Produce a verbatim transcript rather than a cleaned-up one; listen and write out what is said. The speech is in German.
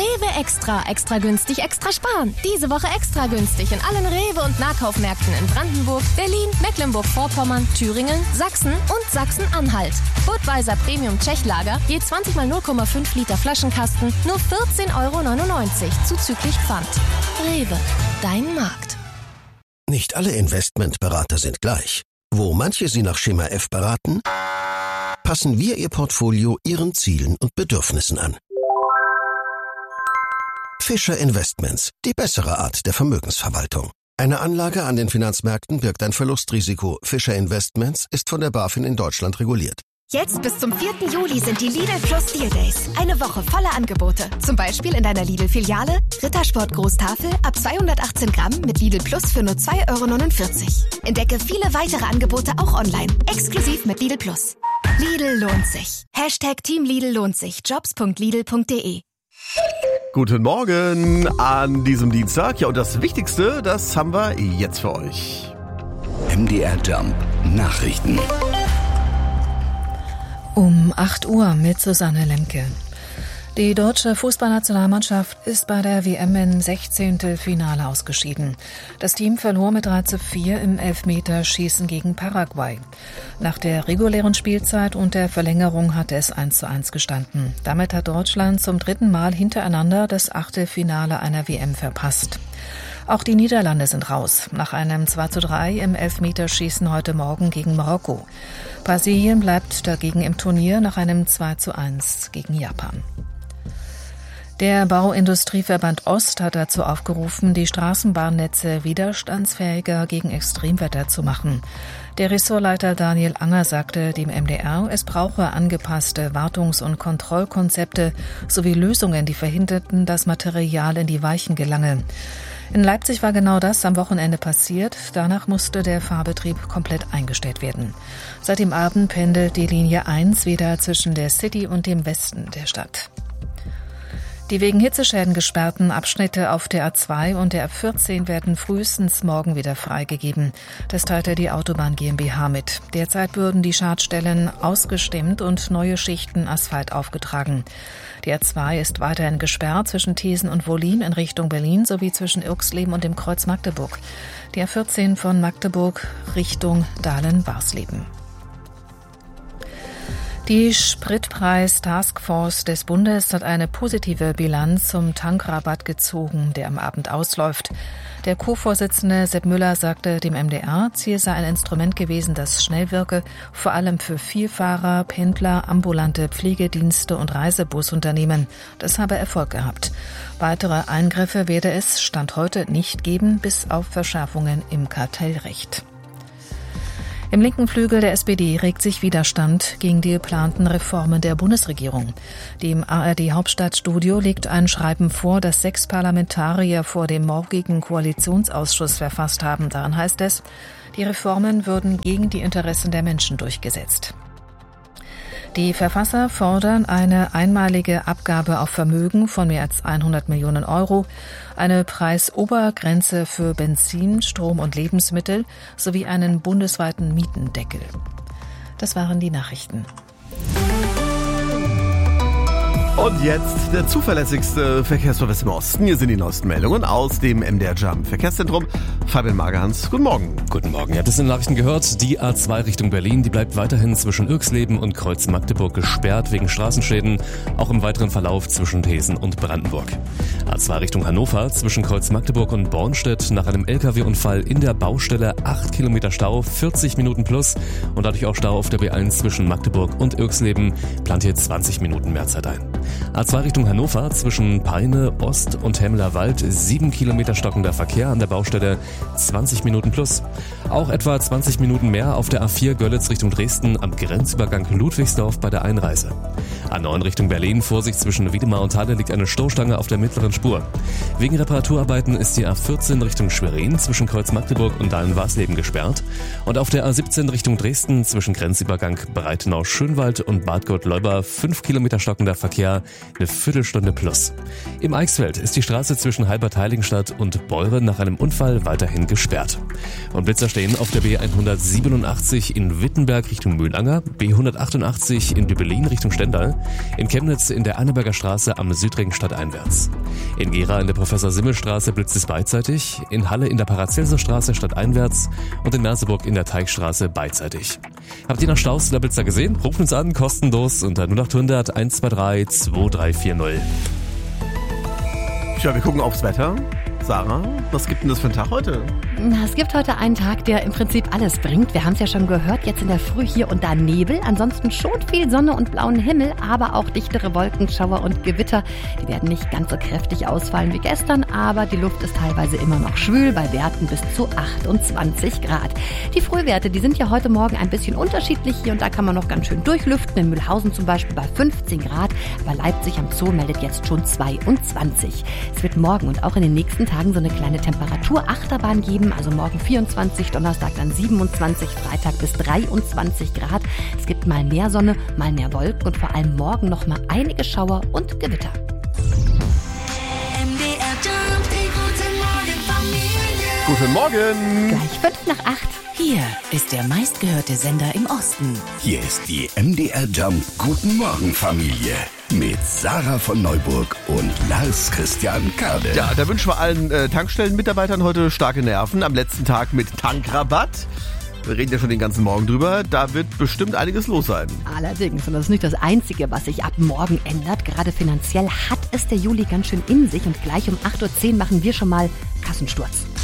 Rewe Extra. Extra günstig, extra sparen. Diese Woche extra günstig in allen Rewe- und Nahkaufmärkten in Brandenburg, Berlin, Mecklenburg-Vorpommern, Thüringen, Sachsen und Sachsen-Anhalt. Budweiser Premium Tschechlager, je zwanzig mal null Komma fünf Liter Flaschenkasten, nur vierzehn Euro neunundneunzig, zuzüglich Pfand. Rewe, dein Markt. Nicht alle Investmentberater sind gleich. Wo manche Sie nach Schema F beraten, passen wir Ihr Portfolio Ihren Zielen und Bedürfnissen an. Fischer Investments, die bessere Art der Vermögensverwaltung. Eine Anlage an den Finanzmärkten birgt ein Verlustrisiko. Fischer Investments ist von der BaFin in Deutschland reguliert. Jetzt bis zum vierten Juli sind die Lidl Plus Deal Days. Eine Woche voller Angebote. Zum Beispiel in deiner Lidl-Filiale Rittersport Großtafel ab zweihundertachtzehn Gramm mit Lidl Plus für nur zwei Euro neunundvierzig. Entdecke viele weitere Angebote auch online. Exklusiv mit Lidl Plus. Lidl lohnt sich. Hashtag Team Lidl lohnt sich. Jobs punkt lidl punkt de. Guten Morgen an diesem Dienstag. Ja, und das Wichtigste, das haben wir jetzt für euch. M D R Jump Nachrichten. Um acht Uhr mit Susanne Lemke. Die deutsche Fußballnationalmannschaft ist bei der W M im Sechzehntelfinale ausgeschieden. Das Team verlor mit drei zu vier im Elfmeterschießen gegen Paraguay. Nach der regulären Spielzeit und der Verlängerung hatte es eins zu eins gestanden. Damit hat Deutschland zum dritten Mal hintereinander das Achtelfinale einer W M verpasst. Auch die Niederlande sind raus, nach einem zwei zu drei im Elfmeterschießen heute Morgen gegen Marokko. Brasilien bleibt dagegen im Turnier nach einem zwei zu eins gegen Japan. Der Bauindustrieverband Ost hat dazu aufgerufen, die Straßenbahnnetze widerstandsfähiger gegen Extremwetter zu machen. Der Ressortleiter Daniel Anger sagte dem M D R, es brauche angepasste Wartungs- und Kontrollkonzepte sowie Lösungen, die verhinderten, dass Material in die Weichen gelange. In Leipzig war genau das am Wochenende passiert. Danach musste der Fahrbetrieb komplett eingestellt werden. Seit dem Abend pendelt die Linie eins wieder zwischen der City und dem Westen der Stadt. Die wegen Hitzeschäden gesperrten Abschnitte auf der A zwei und der A vierzehn werden frühestens morgen wieder freigegeben. Das teilte die Autobahn GmbH mit. Derzeit würden die Schadstellen ausgestimmt und neue Schichten Asphalt aufgetragen. Die A zwei ist weiterhin gesperrt zwischen Thesen und Wollin in Richtung Berlin sowie zwischen Irxleben und dem Kreuz Magdeburg. Die A vierzehn von Magdeburg Richtung Dahlen-Warsleben. Die Spritpreis-Taskforce des Bundes hat eine positive Bilanz zum Tankrabatt gezogen, der am Abend ausläuft. Der Co-Vorsitzende Sepp Müller sagte dem M D R, Ziel sei ein Instrument gewesen, das schnell wirke, vor allem für Vielfahrer, Pendler, ambulante Pflegedienste und Reisebusunternehmen. Das habe Erfolg gehabt. Weitere Eingriffe werde es Stand heute nicht geben, bis auf Verschärfungen im Kartellrecht. Im linken Flügel der S P D regt sich Widerstand gegen die geplanten Reformen der Bundesregierung. Dem A R D-Hauptstadtstudio liegt ein Schreiben vor, das sechs Parlamentarier vor dem morgigen Koalitionsausschuss verfasst haben. Darin heißt es, die Reformen würden gegen die Interessen der Menschen durchgesetzt. Die Verfasser fordern eine einmalige Abgabe auf Vermögen von mehr als hundert Millionen Euro, eine Preisobergrenze für Benzin, Strom und Lebensmittel sowie einen bundesweiten Mietendeckel. Das waren die Nachrichten. Und jetzt der zuverlässigste Verkehrsservice im Osten. Hier sind die neuesten Meldungen aus dem M D R Jump Verkehrszentrum. Fabian Magerhans, guten Morgen. Guten Morgen. Ihr habt es in den Nachrichten gehört. Die A zwei Richtung Berlin, die bleibt weiterhin zwischen Irxleben und Kreuz Magdeburg gesperrt wegen Straßenschäden. Auch im weiteren Verlauf zwischen Thesen und Brandenburg. A zwei Richtung Hannover, zwischen Kreuz Magdeburg und Bornstedt nach einem L K W-Unfall in der Baustelle acht Kilometer Stau, vierzig Minuten plus. Und dadurch auch Stau auf der B eins zwischen Magdeburg und Irxleben. Plant hier zwanzig Minuten mehr Zeit ein. A zwei Richtung Hannover, zwischen Peine, Ost und Hemmeler Wald, sieben Kilometer stockender Verkehr an der Baustelle, zwanzig Minuten plus. Auch etwa zwanzig Minuten mehr auf der A vier Görlitz Richtung Dresden am Grenzübergang Ludwigsdorf bei der Einreise. A neun Richtung Berlin, Vorsicht zwischen Wiedemar und Halle liegt eine Stoßstange auf der mittleren Spur. Wegen Reparaturarbeiten ist die A vierzehn Richtung Schwerin zwischen Kreuz Magdeburg und Dahlen-Warsleben gesperrt. Und auf der A siebzehn Richtung Dresden zwischen Grenzübergang Breitenau-Schönwald und Bad Gottleuba fünf Kilometer stockender Verkehr sogar eine Viertelstunde plus. Im Eichsfeld ist die Straße zwischen Halbert-Heiligenstadt und Beure nach einem Unfall weiterhin gesperrt. Und Blitzer stehen auf der B hundertsiebenundachtzig in Wittenberg Richtung Mühlanger, B hundertachtundachtzig in Dübelin Richtung Stendal, in Chemnitz in der Anneberger Straße am Südring stadteinwärts. In Gera in der Professor-Simmel-Straße blitzt es beidseitig, in Halle in der Paracelser Straße stadteinwärts und in Merseburg in der Teichstraße beidseitig. Habt ihr nach Staus der Blitzer gesehen? Ruft uns an, kostenlos unter null acht hundert eins zwei drei zwei drei vier null. Tja, wir gucken aufs Wetter. Sarah, was gibt denn das für einen Tag heute? Na, es gibt heute einen Tag, der im Prinzip alles bringt. Wir haben es ja schon gehört, jetzt in der Früh hier und da Nebel. Ansonsten schon viel Sonne und blauen Himmel, aber auch dichtere Wolken, Schauer und Gewitter. Die werden nicht ganz so kräftig ausfallen wie gestern, aber die Luft ist teilweise immer noch schwül, bei Werten bis zu achtundzwanzig Grad. Die Frühwerte, die sind ja heute Morgen ein bisschen unterschiedlich. Hier und da kann man noch ganz schön durchlüften. In Mühlhausen zum Beispiel bei fünfzehn Grad, aber Leipzig am Zoo meldet jetzt schon zweiundzwanzig. Es wird morgen und auch in den nächsten Tagen so eine kleine Temperaturachterbahn geben. Also morgen vierundzwanzig, Donnerstag dann siebenundzwanzig, Freitag bis dreiundzwanzig Grad. Es gibt mal mehr Sonne, mal mehr Wolken und vor allem morgen noch mal einige Schauer und Gewitter. Guten Morgen! Gleich fünf nach acht. Hier ist der meistgehörte Sender im Osten. Hier ist die M D R Jump Guten Morgen Familie mit Sarah von Neuburg und Lars Christian Kade. Ja, da wünschen wir allen äh, Tankstellenmitarbeitern heute starke Nerven am letzten Tag mit Tankrabatt. Wir reden ja schon den ganzen Morgen drüber. Da wird bestimmt einiges los sein. Allerdings, und das ist nicht das Einzige, was sich ab morgen ändert. Gerade finanziell hat es der Juli ganz schön in sich. Und gleich um acht Uhr zehn machen wir schon mal Kassensturz.